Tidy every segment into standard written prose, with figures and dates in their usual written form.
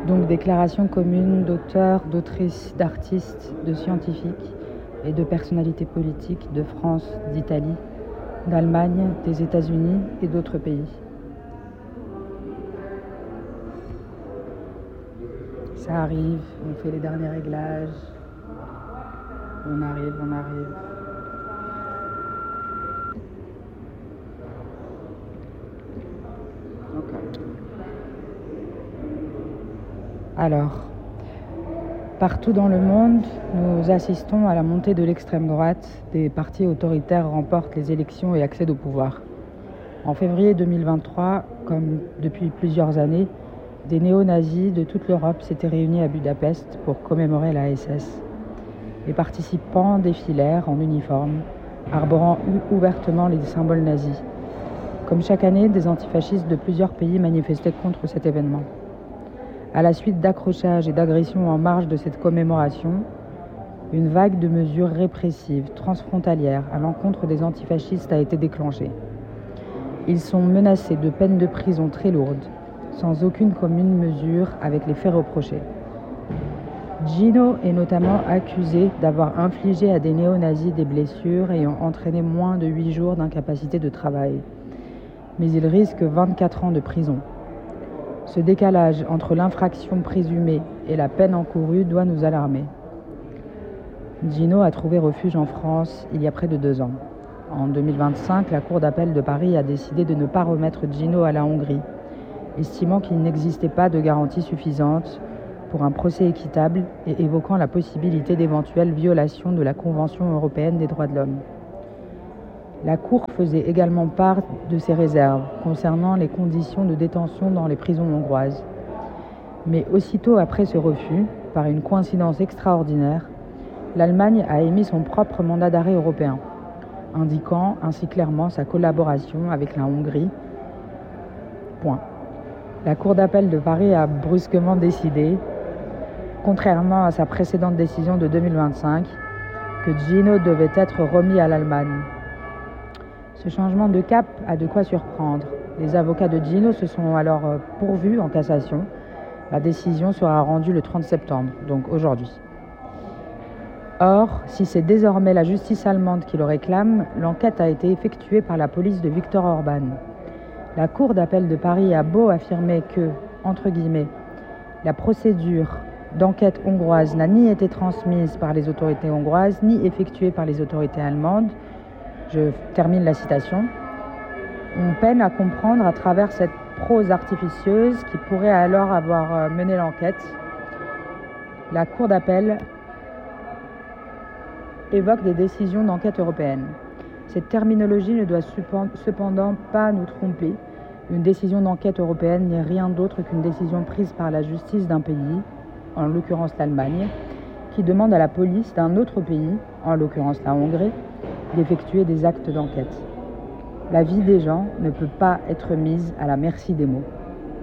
Donc déclarations communes d'auteurs, d'autrices, d'artistes, de scientifiques et de personnalités politiques de France, d'Italie, d'Allemagne, des États-Unis et d'autres pays. Ça arrive, on fait les derniers réglages. On arrive. Alors, partout dans le monde, nous assistons à la montée de l'extrême droite. Des partis autoritaires remportent les élections et accèdent au pouvoir. En février 2023, comme depuis plusieurs années, des néo-nazis de toute l'Europe s'étaient réunis à Budapest pour commémorer la SS. Les participants défilèrent en uniforme, arborant ouvertement les symboles nazis. Comme chaque année, des antifascistes de plusieurs pays manifestaient contre cet événement. À la suite d'accrochages et d'agressions en marge de cette commémoration, une vague de mesures répressives transfrontalières à l'encontre des antifascistes a été déclenchée. Ils sont menacés de peines de prison très lourdes, sans aucune commune mesure avec les faits reprochés. Gino est notamment accusé d'avoir infligé à des néo-nazis des blessures ayant entraîné moins de 8 jours d'incapacité de travail. Mais il risque 24 ans de prison. Ce décalage entre l'infraction présumée et la peine encourue doit nous alarmer. Gino a trouvé refuge en France il y a près de 2 ans. En 2025, la Cour d'appel de Paris a décidé de ne pas remettre Gino à la Hongrie, estimant qu'il n'existait pas de garantie suffisante pour un procès équitable et évoquant la possibilité d'éventuelles violations de la Convention européenne des droits de l'homme. La Cour faisait également part de ses réserves concernant les conditions de détention dans les prisons hongroises. Mais aussitôt après ce refus, par une coïncidence extraordinaire, l'Allemagne a émis son propre mandat d'arrêt européen, indiquant ainsi clairement sa collaboration avec la Hongrie. Point. La Cour d'appel de Paris a brusquement décidé, contrairement à sa précédente décision de 2025, que Gino devait être remis à l'Allemagne. Ce changement de cap a de quoi surprendre. Les avocats de Gino se sont alors pourvus en cassation. La décision sera rendue le 30 septembre, donc aujourd'hui. Or, si c'est désormais la justice allemande qui le réclame, l'enquête a été effectuée par la police de Viktor Orban. La Cour d'appel de Paris a beau affirmer que, entre guillemets, la procédure d'enquête hongroise n'a ni été transmise par les autorités hongroises, ni effectuée par les autorités allemandes. Je termine la citation. On peine à comprendre à travers cette prose artificieuse qui pourrait alors avoir mené l'enquête. La Cour d'appel évoque des décisions d'enquête européennes. Cette terminologie ne doit cependant pas nous tromper. Une décision d'enquête européenne n'est rien d'autre qu'une décision prise par la justice d'un pays, en l'occurrence l'Allemagne, qui demande à la police d'un autre pays, en l'occurrence la Hongrie, d'effectuer des actes d'enquête. La vie des gens ne peut pas être mise à la merci des mots.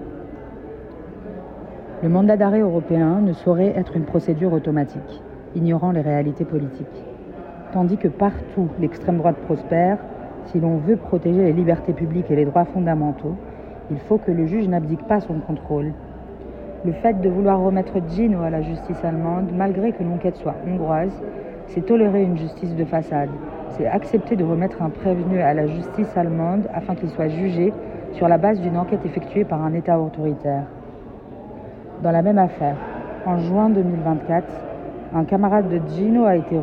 Le mandat d'arrêt européen ne saurait être une procédure automatique, ignorant les réalités politiques. Tandis que partout l'extrême droite prospère, si l'on veut protéger les libertés publiques et les droits fondamentaux, il faut que le juge n'abdique pas son contrôle. Le fait de vouloir remettre Gino à la justice allemande, malgré que l'enquête soit hongroise, c'est tolérer une justice de façade. C'est accepter de remettre un prévenu à la justice allemande afin qu'il soit jugé sur la base d'une enquête effectuée par un État autoritaire. Dans la même affaire, en juin 2024, une camarade de Gino a été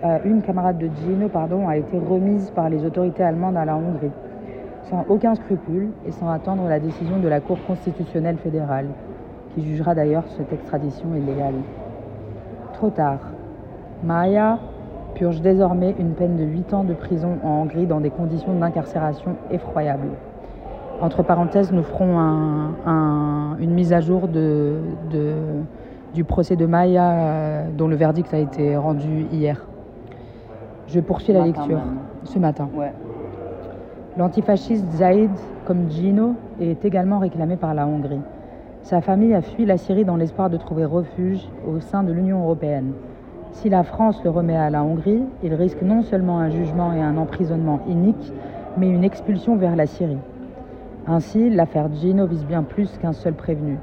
remise par les autorités allemandes à la Hongrie, sans aucun scrupule et sans attendre la décision de la Cour constitutionnelle fédérale, qui jugera d'ailleurs cette extradition illégale. Trop tard. Maia purge désormais une peine de 8 ans de prison en Hongrie dans des conditions d'incarcération effroyables. Entre parenthèses, nous ferons une mise à jour du procès de Maia dont le verdict a été rendu hier. Je poursuis la lecture ce matin. Ouais. L'antifasciste Zaid, comme Gino, est également réclamé par la Hongrie. Sa famille a fui la Syrie dans l'espoir de trouver refuge au sein de l'Union européenne. Si la France le remet à la Hongrie, il risque non seulement un jugement et un emprisonnement inique, mais une expulsion vers la Syrie. Ainsi, l'affaire Gino vise bien plus qu'un seul prévenu.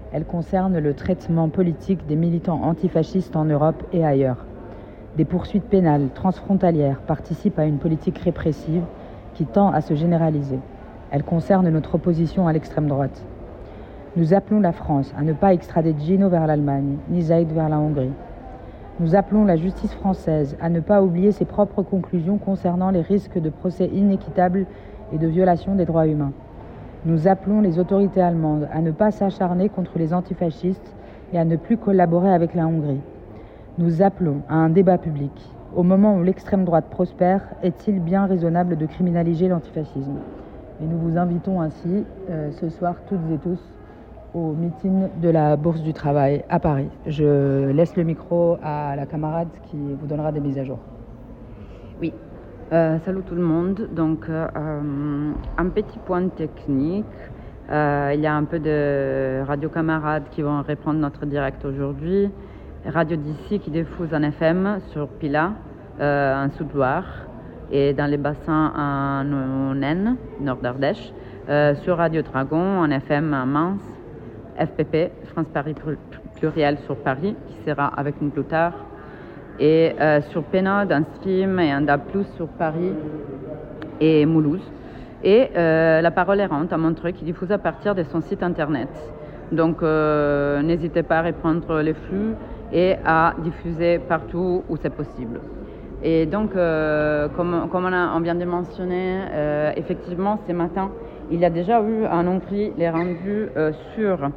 Elle concerne le traitement politique des militants antifascistes en Europe et ailleurs. Des poursuites pénales transfrontalières participent à une politique répressive qui tend à se généraliser. Elle concerne notre opposition à l'extrême droite. Nous appelons la France à ne pas extrader Gino vers l'Allemagne, ni Zaïd vers la Hongrie. Nous appelons la justice française à ne pas oublier ses propres conclusions concernant les risques de procès inéquitables et de violation des droits humains. Nous appelons les autorités allemandes à ne pas s'acharner contre les antifascistes et à ne plus collaborer avec la Hongrie. Nous appelons à un débat public. Au moment où l'extrême droite prospère, est-il bien raisonnable de criminaliser l'antifascisme ? Et nous vous invitons ainsi ce soir toutes et tous au meeting de la Bourse du Travail à Paris. Je laisse le micro à la camarade qui vous donnera des mises à jour. Oui, salut tout le monde. Donc, un petit point technique. Il y a un peu de radio-camarades qui vont reprendre notre direct aujourd'hui. Radio d'ici qui diffuse en FM sur Pila, en Sud-Loire, et dans les bassins en Aisne, Nord-Ardèche, sur Radio Dragon, en FM à Mans, FPP, France Paris Pluriel sur Paris, qui sera avec nous plus tard, et sur Pénode, en stream et en DAB+, sur Paris et Mulhouse. Et La Parole Errante à Montreux, qui diffuse à partir de son site internet. Donc n'hésitez pas à reprendre les flux et à diffuser partout où c'est possible. Et donc, comme on vient de mentionner, effectivement, ce matin, il y a déjà eu en Hongrie les rendus sur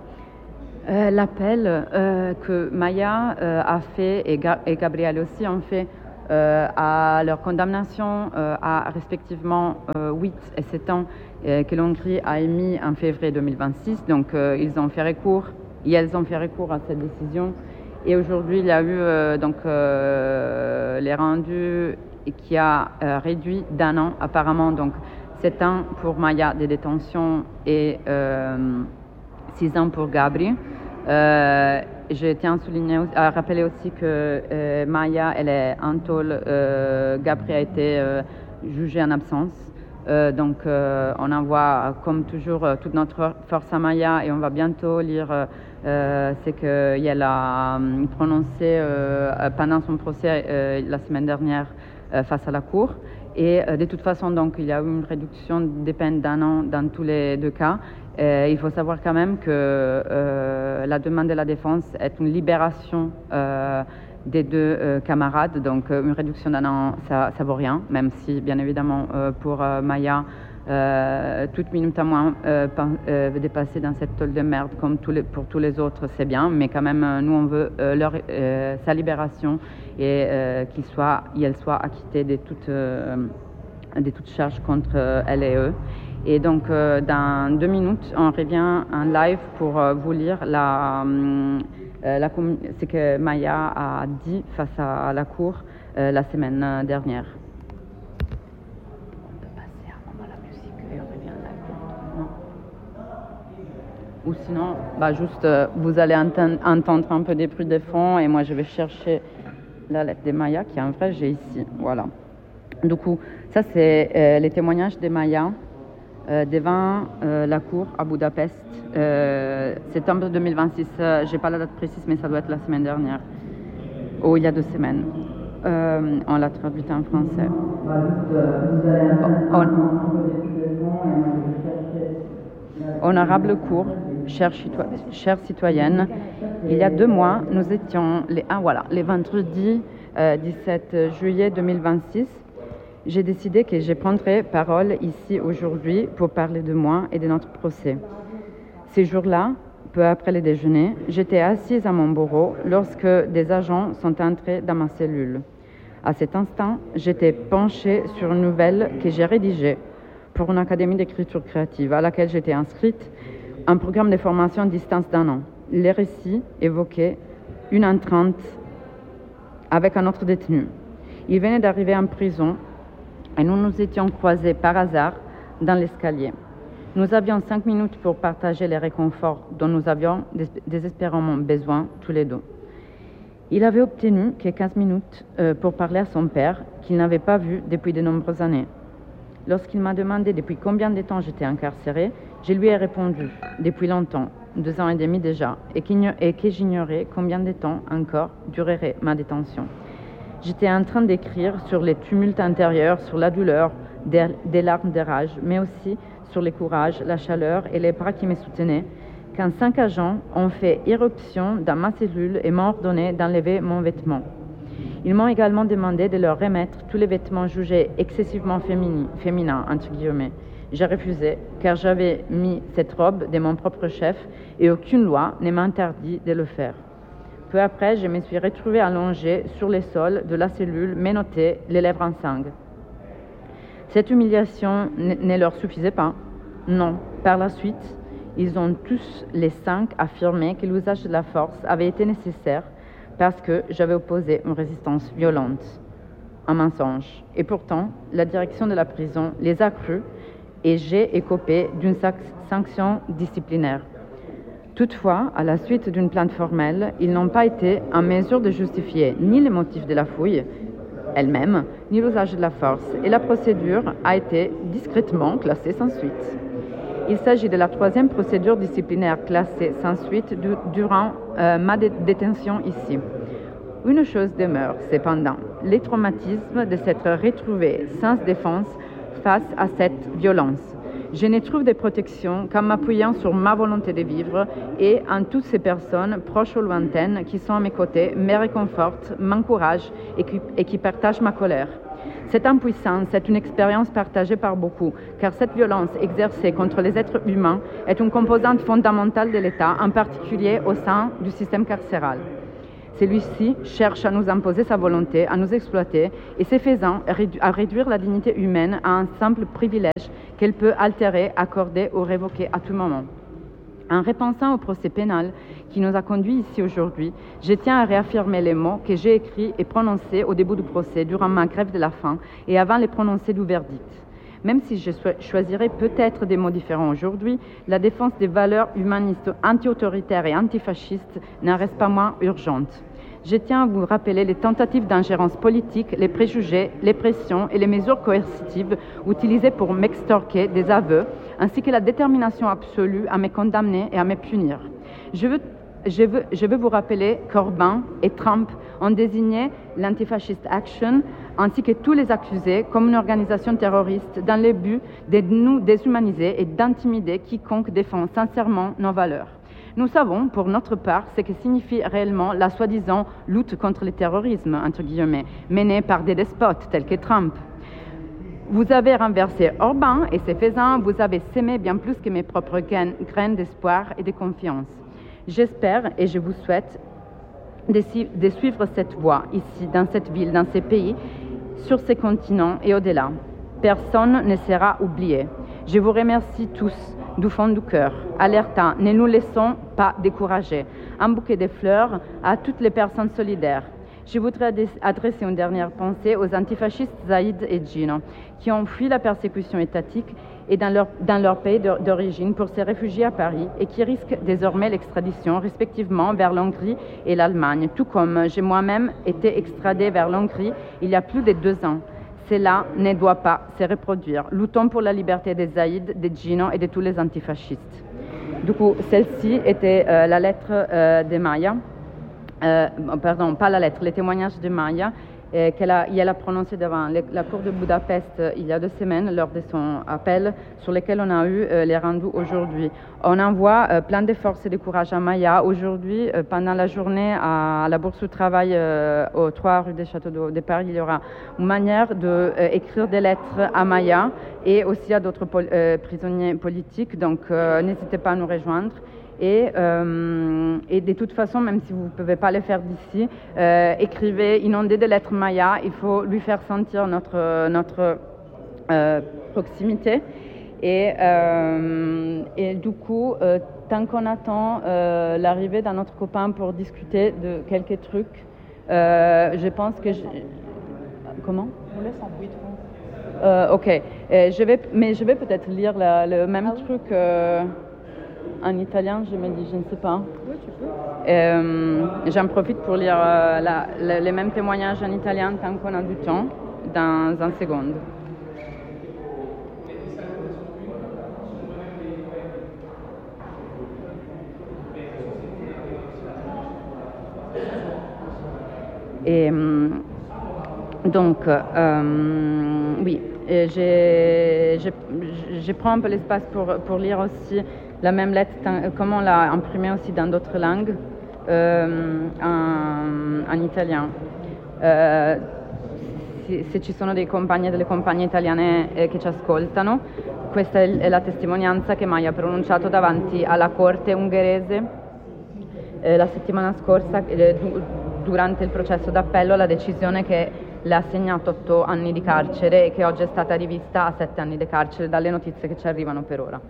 l'appel que Maya a fait et Gabriel aussi ont fait à leur condamnation à respectivement 8 et 7 ans que l'Hongrie a émis en février 2026. Donc, ils ont fait recours et elles ont fait recours à cette décision. Et aujourd'hui, il y a eu les rendus qui a réduit d'un an apparemment. Donc 7 ans pour Maya de détention et 6 ans pour Gabri. Je tiens à rappeler aussi que Maya, elle est en tôle. Gabri a été jugé en absence. Donc on envoie comme toujours toute notre force à Maya et on va bientôt lire c'est qu'elle a prononcé pendant son procès la semaine dernière face à la Cour. Et de toute façon, donc, il y a eu une réduction des peines d'un an dans tous les deux cas. Il faut savoir quand même que la demande de la défense est une libération des deux camarades. Donc une réduction d'un an, ça vaut rien, même si bien évidemment pour Maya, toute minute à moins dépasser dans cette tôle de merde comme pour tous les autres, c'est bien. Mais quand même, nous on veut sa libération et qu'elle soit acquittée de toutes charges contre elle et eux. Et donc, dans 2 minutes, on revient en live pour vous lire ce que Maya a dit face à la Cour la semaine dernière. On peut passer un moment la musique et on revient en live. Ou sinon, juste vous allez entendre un peu des bruits de fond et moi je vais chercher la lettre de Maya qui en vrai j'ai ici. Voilà. Du coup, ça c'est les témoignages de Maya devant la cour à Budapest, septembre 2026. J'ai pas la date précise, mais ça doit être la semaine dernière, ou il y a 2 semaines. On l'a traduite en français. Honorable cour, chère citoyenne, il y a 2 mois, nous étions les vendredis 17 juillet 2026. J'ai décidé que je prendrais parole ici aujourd'hui pour parler de moi et de notre procès. Ces jours-là, peu après le déjeuner, j'étais assise à mon bureau lorsque des agents sont entrés dans ma cellule. À cet instant, j'étais penchée sur une nouvelle que j'ai rédigée pour une académie d'écriture créative à laquelle j'étais inscrite, un programme de formation à distance d'1 an. Les récits évoquaient 1h30 avec un autre détenu. Il venait d'arriver en prison et nous nous étions croisés par hasard dans l'escalier. Nous avions 5 minutes pour partager les réconforts dont nous avions désespérément besoin tous les deux. Il avait obtenu que 15 minutes pour parler à son père, qu'il n'avait pas vu depuis de nombreuses années. Lorsqu'il m'a demandé depuis combien de temps j'étais incarcérée, je lui ai répondu « depuis longtemps ». 2 ans et demi déjà, et que j'ignorais combien de temps encore durerait ma détention. J'étais en train d'écrire sur les tumultes intérieurs, sur la douleur, des larmes de rage, mais aussi sur le courage, la chaleur et les bras qui me soutenaient, quand 5 agents ont fait irruption dans ma cellule et m'ont ordonné d'enlever mon vêtement. Ils m'ont également demandé de leur remettre tous les vêtements jugés excessivement féminins, entre guillemets. J'ai refusé, car j'avais mis cette robe de mon propre chef et aucune loi ne m'a interdit de le faire. Peu après, je me suis retrouvée allongée sur le sol de la cellule, menottée, les lèvres en sang. Cette humiliation ne leur suffisait pas. Non, par la suite, ils ont tous les 5 affirmé que l'usage de la force avait été nécessaire parce que j'avais opposé une résistance violente. Un mensonge. Et pourtant, la direction de la prison les a crus et j'ai écopé d'une sanction disciplinaire. Toutefois, à la suite d'une plainte formelle, ils n'ont pas été en mesure de justifier ni les motifs de la fouille elle-même, ni l'usage de la force, et la procédure a été discrètement classée sans suite. Il s'agit de la 3e procédure disciplinaire classée sans suite durant ma détention ici. Une chose demeure, cependant, les traumatismes de s'être retrouvée sans défense face à cette violence. Je ne trouve de protection qu'en m'appuyant sur ma volonté de vivre et en toutes ces personnes, proches ou lointaines, qui sont à mes côtés, me réconfortent, m'encouragent et qui partagent ma colère. Cette impuissance est une expérience partagée par beaucoup, car cette violence exercée contre les êtres humains est une composante fondamentale de l'État, en particulier au sein du système carcéral. Celui-ci cherche à nous imposer sa volonté, à nous exploiter, et ce faisant, à réduire la dignité humaine à un simple privilège qu'elle peut altérer, accorder ou révoquer à tout moment. En repensant au procès pénal qui nous a conduits ici aujourd'hui, je tiens à réaffirmer les mots que j'ai écrits et prononcés au début du procès, durant ma grève de la faim et avant les prononcés du verdict. Même si je choisirais peut-être des mots différents aujourd'hui, la défense des valeurs humanistes anti-autoritaires et antifascistes n'en reste pas moins urgente. Je tiens à vous rappeler les tentatives d'ingérence politique, les préjugés, les pressions et les mesures coercitives utilisées pour m'extorquer des aveux, ainsi que la détermination absolue à me condamner et à me punir. Je veux vous rappeler qu'Orbán et Trump ont désigné l'Anti-Fascist Action ainsi que tous les accusés comme une organisation terroriste dans le but de nous déshumaniser et d'intimider quiconque défend sincèrement nos valeurs. Nous savons, pour notre part, ce que signifie réellement la soi-disant lutte contre le terrorisme, entre guillemets, menée par des despotes tels que Trump. Vous avez renversé Orbán et ce faisant, vous avez sémé bien plus que mes propres graines d'espoir et de confiance. J'espère et je vous souhaite de suivre cette voie ici, dans cette ville, dans ces pays, sur ces continents et au-delà. Personne ne sera oublié. Je vous remercie tous du fond du cœur. Alerta, ne nous laissons pas décourager. Un bouquet de fleurs à toutes les personnes solidaires. Je voudrais adresser une dernière pensée aux antifascistes Zaïd et Gino, qui ont fui la persécution étatique et dans leur pays d'origine pour se réfugier à Paris et qui risquent désormais l'extradition respectivement vers l'Hongrie et l'Allemagne, tout comme j'ai moi-même été extradée vers l'Hongrie il y a plus de 2 ans. Cela ne doit pas se reproduire. Luttons pour la liberté des Zaïd, des Gino et de tous les antifascistes. Du coup, celle-ci était la lettre de Maya. Pardon, pas la lettre, les témoignages de Maya qu'elle a prononcé devant la cour de Budapest il y a 2 semaines lors de son appel sur lequel on a eu les rendus aujourd'hui. On envoie plein de force et de courage à Maya. Aujourd'hui, pendant la journée à la Bourse du Travail au 3 rue des Châteaux de Paris, il y aura une manière d'écrire des lettres à Maya et aussi à d'autres prisonniers politiques. Donc n'hésitez pas à nous rejoindre. Et de toute façon, même si vous ne pouvez pas le faire d'ici, écrivez, inondez de lettres Maya, il faut lui faire sentir notre proximité. Et du coup, tant qu'on attend l'arrivée d'un autre copain pour discuter de quelques trucs, je pense que... Comment ? On laisse en bruit de fond. Ok, je vais peut-être lire le même truc... en italien, je me dis, je ne sais pas. Oui, tu peux. J'en profite pour lire les mêmes témoignages en italien tant qu'on a du temps, dans 1 seconde. Et donc, oui, je prends un peu l'espace pour lire aussi la même lettre, comme on l'a imprimée aussi dans d'autres langues, en italien. Se ci sono dei compagni e delle compagne italiane che ci ascoltano, questa è la testimonianza che Maya ha pronunciato davanti alla corte ungherese la settimana scorsa, durante il processo d'appello, la decisione che le ha assegnato 8 anni di carcere e che oggi è stata rivista a 7 anni di carcere dalle notizie che ci arrivano per ora.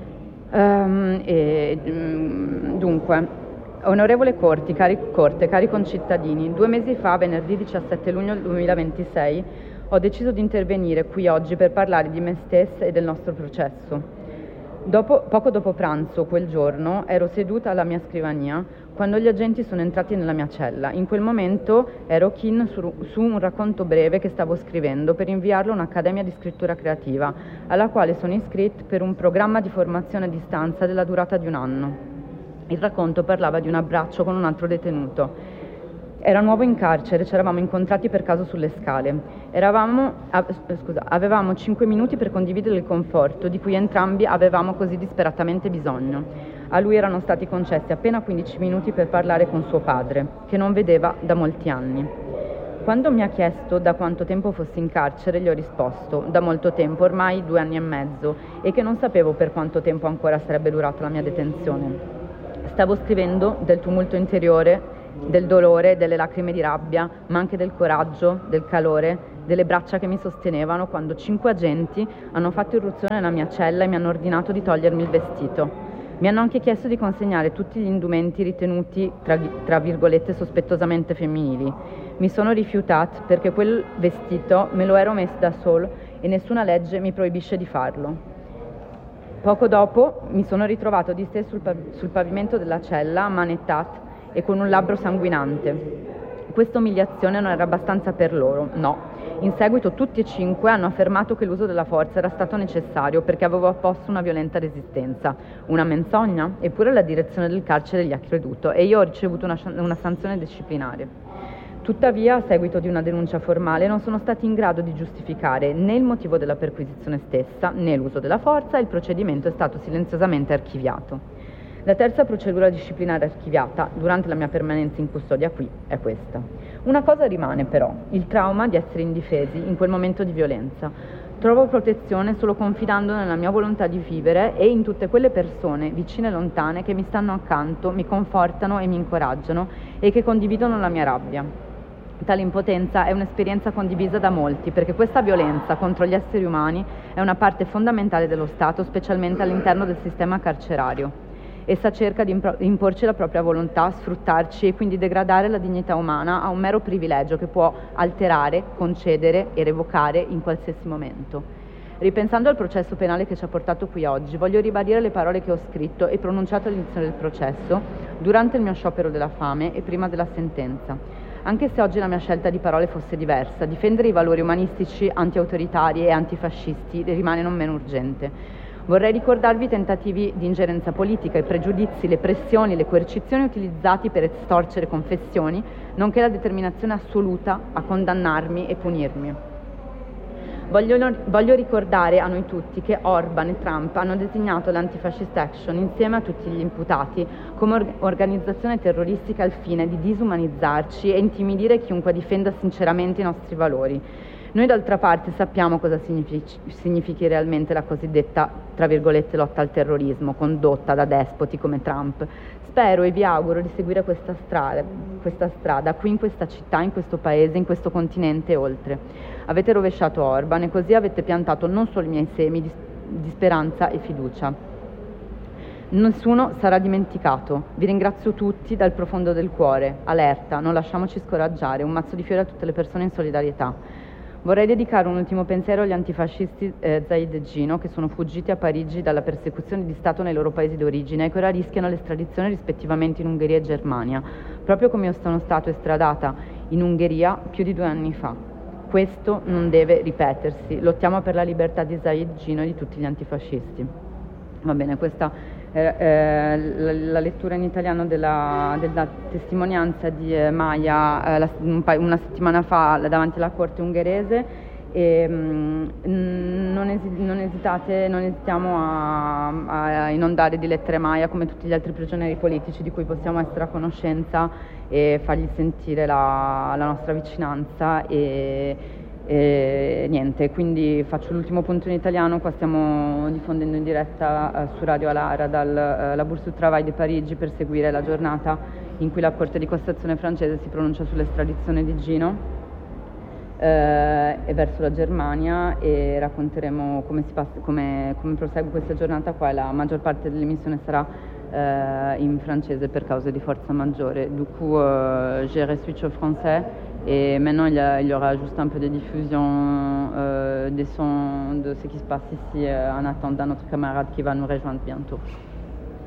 Dunque, onorevole Corte, cari concittadini, 2 mesi fa, venerdì 17 luglio 2026, ho deciso di intervenire qui oggi per parlare di me stessa e del nostro processo. Poco dopo pranzo, quel giorno, ero seduta alla mia scrivania quando gli agenti sono entrati nella mia cella. In quel momento ero keen su un racconto breve che stavo scrivendo per inviarlo a un'accademia di scrittura creativa, alla quale sono iscritta per un programma di formazione a distanza della durata di 1 anno. Il racconto parlava di un abbraccio con un altro detenuto. Era nuovo in carcere, ci eravamo incontrati per caso sulle scale. Avevamo 5 minuti per condividere il conforto di cui entrambi avevamo così disperatamente bisogno. A lui erano stati concessi appena 15 minuti per parlare con suo padre, che non vedeva da molti anni. Quando mi ha chiesto da quanto tempo fossi in carcere, gli ho risposto: da molto tempo, ormai 2 anni e mezzo, e che non sapevo per quanto tempo ancora sarebbe durata la mia detenzione. Stavo scrivendo del tumulto interiore, del dolore, delle lacrime di rabbia, ma anche del coraggio, del calore, delle braccia che mi sostenevano, quando 5 agenti hanno fatto irruzione nella mia cella e mi hanno ordinato di togliermi il vestito. Mi hanno anche chiesto di consegnare tutti gli indumenti ritenuti, tra virgolette, sospettosamente femminili. Mi sono rifiutata perché quel vestito me lo ero messo da solo e nessuna legge mi proibisce di farlo. Poco dopo mi sono ritrovato disteso sul pavimento della cella, ammanettato e con un labbro sanguinante. Questa umiliazione non era abbastanza per loro, no. In seguito tutti e 5 hanno affermato che l'uso della forza era stato necessario perché avevo opposto una violenta resistenza. Una menzogna? Eppure la direzione del carcere gli ha creduto e io ho ricevuto una sanzione disciplinare. Tuttavia, a seguito di una denuncia formale, non sono stati in grado di giustificare né il motivo della perquisizione stessa, né l'uso della forza, e il procedimento è stato silenziosamente archiviato. La terza procedura disciplinare archiviata durante la mia permanenza in custodia qui è questa. Una cosa rimane però, il trauma di essere indifesi in quel momento di violenza. Trovo protezione solo confidando nella mia volontà di vivere e in tutte quelle persone, vicine e lontane, che mi stanno accanto, mi confortano e mi incoraggiano e che condividono la mia rabbia. Tale impotenza è un'esperienza condivisa da molti, perché questa violenza contro gli esseri umani è una parte fondamentale dello Stato, specialmente all'interno del sistema carcerario. Essa cerca di imporci la propria volontà, sfruttarci e quindi degradare la dignità umana a un mero privilegio che può alterare, concedere e revocare in qualsiasi momento. Ripensando al processo penale che ci ha portato qui oggi, voglio ribadire le parole che ho scritto e pronunciato all'inizio del processo, durante il mio sciopero della fame e prima della sentenza. Anche se oggi la mia scelta di parole fosse diversa, difendere i valori umanistici, anti-autoritari e antifascisti rimane non meno urgente. Vorrei ricordarvi i tentativi di ingerenza politica, i pregiudizi, le pressioni, le coercizioni utilizzati per estorcere confessioni, nonché la determinazione assoluta a condannarmi e punirmi. Voglio ricordare a noi tutti che Orban e Trump hanno designato l'Anti-Fascist Action insieme a tutti gli imputati come organizzazione terroristica al fine di disumanizzarci e intimidire chiunque difenda sinceramente i nostri valori. Noi d'altra parte sappiamo cosa significhi realmente la cosiddetta, tra virgolette, lotta al terrorismo, condotta da despoti come Trump. Spero e vi auguro di seguire questa strada qui in questa città, in questo paese, in questo continente e oltre. Avete rovesciato Orban e così avete piantato non solo i miei semi di speranza e fiducia. Nessuno sarà dimenticato. Vi ringrazio tutti dal profondo del cuore. Alerta, non lasciamoci scoraggiare. Un mazzo di fiori a tutte le persone in solidarietà. Vorrei dedicare un ultimo pensiero agli antifascisti Zaid e Gino, che sono fuggiti a Parigi dalla persecuzione di Stato nei loro paesi d'origine e che ora rischiano l'estradizione rispettivamente in Ungheria e Germania, proprio come io sono stato estradata in Ungheria più di 2 anni fa. Questo non deve ripetersi. Lottiamo per la libertà di Zaid, Gino e di tutti gli antifascisti. Va bene, questa la lettura in italiano della testimonianza di Maya una settimana fa davanti alla corte ungherese. E non esitiamo a inondare di lettere Maya come tutti gli altri prigionieri politici di cui possiamo essere a conoscenza e fargli sentire la nostra vicinanza e niente, quindi faccio l'ultimo punto in italiano. Qua stiamo diffondendo in diretta su Radio Alara dalla Bourse du Travail di Parigi per seguire la giornata in cui la Corte di Cassazione francese si pronuncia sull'estradizione di Gino e verso la Germania, e racconteremo come prosegue questa giornata qua. La maggior parte dell'emissione sarà in francese per cause di forza majeure. Du coup, j'ai switch au français et maintenant il y aura juste un peu de diffusion des sons de ce qui se passe ici en attendant notre camarade qui va nous rejoindre bientôt.